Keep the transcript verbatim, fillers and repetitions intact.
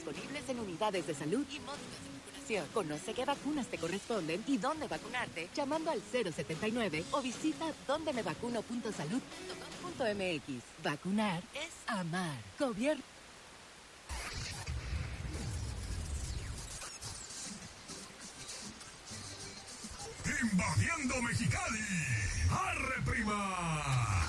disponibles en unidades de salud y módulos de vacunación. Conoce qué vacunas te corresponden y dónde vacunarte llamando al cero setenta y nueve o visita donde me vacuno punto salud punto com punto m x. Vacunar es amar. Gobierno. Invadiendo Mexicali. ¡Arre, prima!